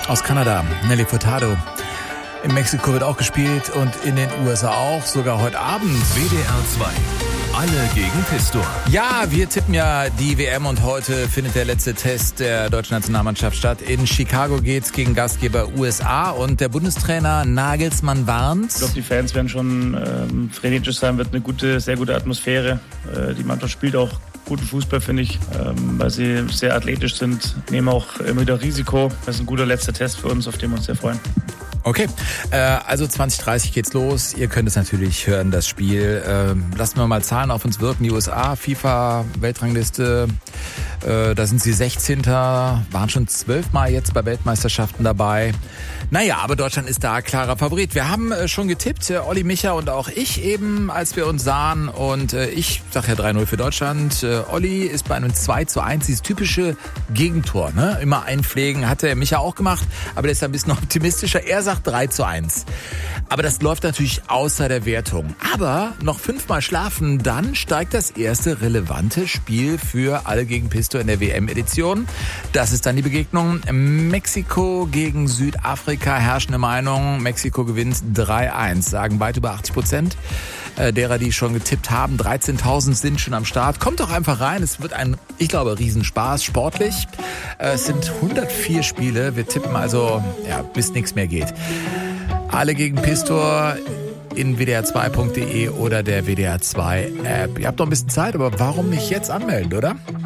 Aus Kanada, Nelly Furtado. In Mexiko wird auch gespielt und in den USA auch, sogar heute Abend. WDR 2. Alle gegen Pistor. Ja, wir tippen ja die WM und heute findet der letzte Test der deutschen Nationalmannschaft statt. In Chicago geht's gegen Gastgeber USA und der Bundestrainer Nagelsmann warnt. Ich glaube, die Fans werden schon frenetisch sein, wird eine sehr gute Atmosphäre. Die Mannschaft spielt auch guten Fußball, finde ich, weil sie sehr athletisch sind, nehmen auch immer wieder Risiko. Das ist ein guter letzter Test für uns, auf den wir uns sehr freuen. Okay, also 20:30 geht's los. Ihr könnt es natürlich hören, das Spiel. Lassen wir mal Zahlen auf uns wirken. Die USA, FIFA-Weltrangliste, da sind sie 16. Waren schon 12 Mal jetzt bei Weltmeisterschaften dabei. Naja, aber Deutschland ist da klarer Favorit. Wir haben schon getippt, Olli, Micha und auch ich eben, als wir uns sahen. Und ich sage ja 3-0 für Deutschland. Olli ist bei einem 2:1, dieses typische Gegentor, ne? Immer einpflegen, hat der Micha auch gemacht, aber der ist ein bisschen optimistischer. Er sagt 3:1. Aber das läuft natürlich außer der Wertung. Aber noch 5-mal schlafen, dann steigt das erste relevante Spiel für Alle gegen Pistor in der WM-Edition. Das ist dann die Begegnung Mexiko gegen Südafrika. Herrschende Meinung, Mexiko gewinnt 3:1, sagen weit über 80% derer, die schon getippt haben. 13.000 sind schon am Start. Kommt doch einfach rein. Es wird ein, ich glaube, Riesenspaß, sportlich. Es sind 104 Spiele. Wir tippen also, ja, bis nichts mehr geht. Alle gegen Pistor in wdr2.de oder der WDR 2 App. Ihr habt noch ein bisschen Zeit, aber warum nicht jetzt anmelden, oder?